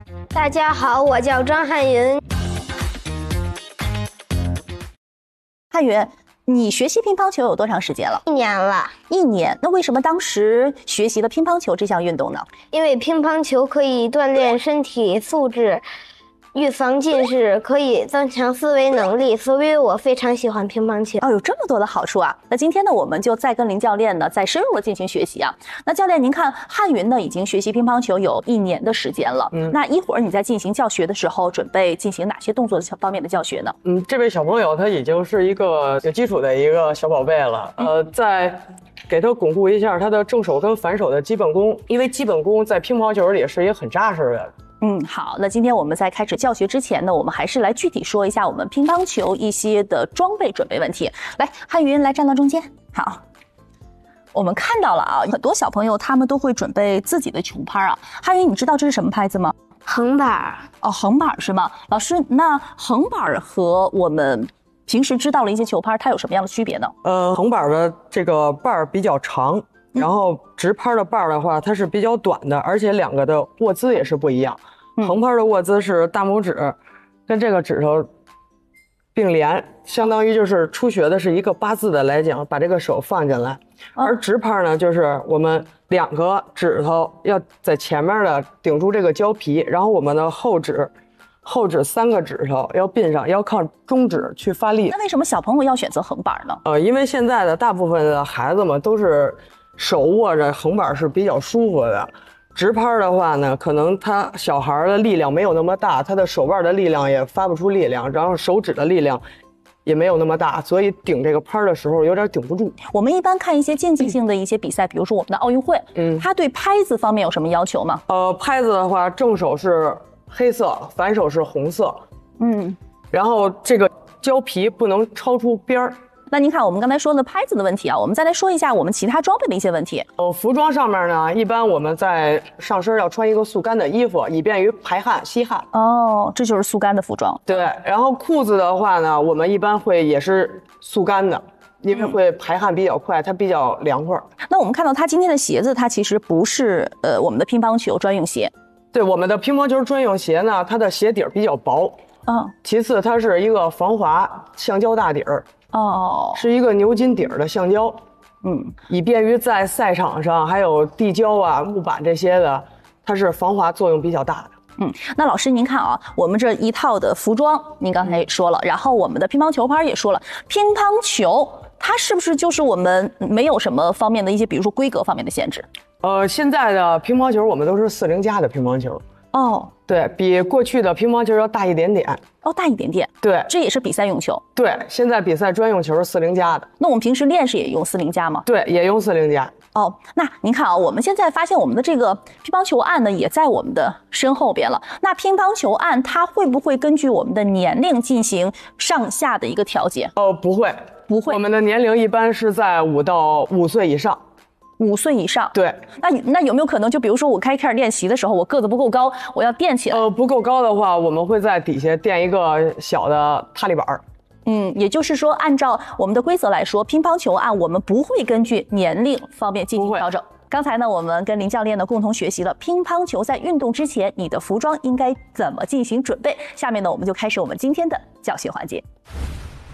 大家好，我叫张汉云。 汉云，你学习乒乓球有多长时间了 1年了。 1年。那为什么当时学习了乒乓球这项运动呢？ 因为乒乓球可以锻炼身体素质，预防近视，可以增强思维能力，所以我非常喜欢乒乓球。 有这么多的好处啊！那今天呢，我们就再跟林教练呢再深入的进行学习啊。那教练，您看汉云呢已经学习乒乓球有1年的时间了，那一会儿你在进行教学的时候，准备进行哪些动作方面的教学呢？ 这位小朋友他已经是一个有基础的一个小宝贝了，在给他巩固一下他的正手跟反手的基本功，因为基本功在乒乓球里是一个很扎实的。 好，那今天我们在开始教学之前呢，我们还是来具体说一下我们乒乓球一些的装备准备问题。来，汉云来站到中间。好，我们看到了啊，很多小朋友他们都会准备自己的球拍啊。汉云，你知道这是什么拍子吗？ 横板。 横板是吗？老师，那横板和我们平时知道的一些球拍，它有什么样的区别呢？ 横板的这个把儿比较长，然后直拍的把儿的话，它是比较短的，而且两个的握姿也是不一样。横拍的握姿是大拇指跟这个指头并联，相当于就是初学的是一个8字的来讲，把这个手放进来。而直拍呢，就是我们2个指头要在前面的顶住这个胶皮，然后我们的后指3个指头要并上，要靠中指去发力。 那为什么小朋友要选择横板呢？ 因为现在的大部分的孩子们都是手握着横板是比较舒服的。直拍的话呢，可能他小孩的力量没有那么大，他的手腕的力量也发不出力量，然后手指的力量也没有那么大，所以顶这个拍的时候有点顶不住。 我们一般看一些竞技性的一些比赛，比如说我们的奥运会，它对拍子方面有什么要求吗？ 拍子的话，正手是黑色，反手是红色，然后这个胶皮不能超出边儿。 那您看我们刚才说的拍子的问题啊，我们再来说一下我们其他装备的一些问题。 服装上面呢，一般我们在上身要穿一个速干的衣服，以便于排汗吸汗。 这就是速干的服装。 对，然后裤子的话呢，我们一般会也是速干的，因为会排汗比较快，它比较凉快。 那我们看到它今天的鞋子，它其实不是我们的乒乓球专用鞋。 对，我们的乒乓球专用鞋呢，它的鞋底比较薄。其次它是一个防滑橡胶大底儿。是一个牛筋底儿的橡胶，以便于在赛场上还有地胶啊、木板这些的，它是防滑作用比较大的。 那老师您看啊，我们这一套的服装您刚才也说了，然后我们的乒乓球拍也说了，乒乓球它是不是就是我们没有什么方面的一些，比如说规格方面的限制？ 现在的乒乓球我们都是40加的乒乓球。对，比过去的乒乓球要大一点点。 大一点点。对，这也是比赛用球。 对，现在比赛专用球是40加的。 那我们平时练是也用40加吗？ 对，也用40加。 那您看啊，我们现在发现我们的这个乒乓球案呢，也在我们的身后边了。那乒乓球案它会不会根据我们的年龄进行上下的一个调节？ 不会， 不会。 我们的年龄一般是在5到5岁以上。 5岁以上。 对。 那有没有可能，就比如说我开始练习的时候，我个子不够高，我要垫起来？ 不够高的话，我们会在底下垫一个小的踏力板。 也就是说，按照我们的规则来说，乒乓球案我们不会根据年龄方面进行调整。刚才呢，我们跟林教练呢共同学习了乒乓球在运动之前，你的服装应该怎么进行准备。下面呢，我们就开始我们今天的教学环节。